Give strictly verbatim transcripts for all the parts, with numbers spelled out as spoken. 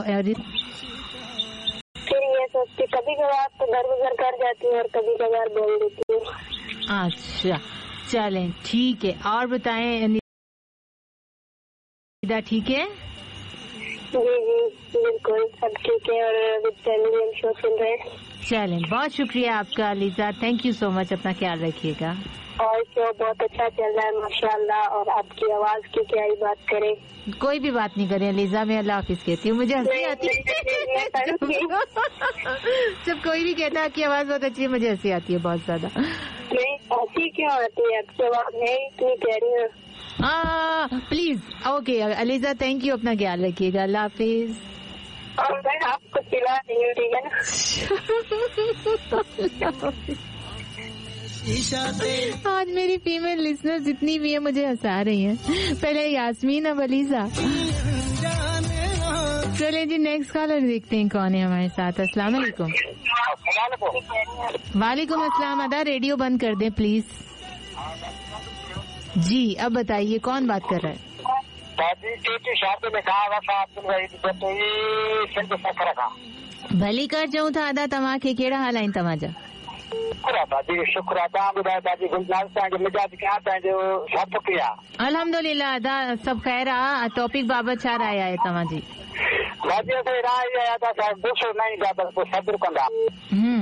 پھر یہ سوچتی کبھی کبھار تو درگزر کر جاتی ہوں اور کبھی کبھار بول دیتی ہوں. اچھا چلیں ٹھیک ہے. اور بتائیں نیدا ٹھیک ہے؟ جی جی بالکل سب ٹھیک ہے اور فیملی شو سن رہے ہیں. چلیں بہت شکریہ آپ کا لیزا, تھینک یو سو مچ, اپنا خیال رکھیے گا. اور شو بہت اچھا چل رہا ہے ماشاء اللہ, اور آپ کی آواز کی کیا ہی بات کریں. کوئی بھی بات نہیں کریں لیزا, میں اللہ حافظ کہتی ہوں, مجھے ہنسی آتی ہے جب کوئی بھی کہتا ہے آپ کی آواز بہت اچھی ہے, مجھے ہنسی آتی ہے بہت زیادہ. نہیں ہنسی کیوں آتی ہے, آپ کی آواز ہے اتنی کہہ رہی ہوں. ہاں please okay Aliza, thank you, اپنا خیال رکھیے گا, اللہ حافظ. اور میں آپ کو چلا رہی ہوں ٹھیک ہے نا. آج میری فیمیل لسنر جتنی بھی ہیں مجھے ہنسا رہی ہیں, پہلے یاسمین اب علیزا. چلیں جی نیکسٹ کالر دیکھتے ہیں کون ہے ہمارے ساتھ. السلام علیکم. وعلیکم السلام. ادا ریڈیو بند کر دیں پلیز. جی اب بتائیے کون بات کر رہا ہے؟ بھلی کر جاؤں تھا ادا تما کے کیڑا حال آئیں تما جا. الحمد للہ ادا سب خیر آ. ٹاپک بابت چھا رائے آئے تما جی؟ ہوں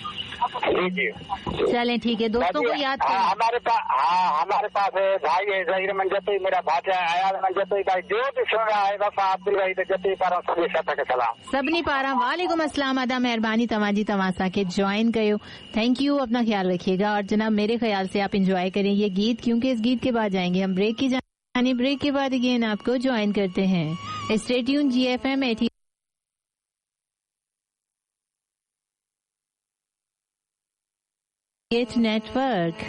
چلیں ٹھیک ہے, دوستوں کو یاد کریں. ہمارے پاس ہاں ہمارے پاس بھائی ہے ظہیر منجتوئی, میرا بھاجا ہے ایاز منجتوئی, بھائی جو بھی سن رہا ہے بس آپ دل بھائی جتوئی پارا سبھی سب کے سلام. سب نہیں پا رہا. وعلیکم السلام ادا, مہربانی تماجی تماسا کے جوائن کریو, تھینک یو, اپنا خیال رکھیے گا. اور جناب میرے خیال سے آپ انجوائے کریں یہ گیت, کیونکہ اس گیت کے بعد جائیں گے ہم بریک کی جانی. بریک کے بعد اگین آپ کو جوائن کرتے ہیں. اسٹے ٹیون جی F M eighty eight network.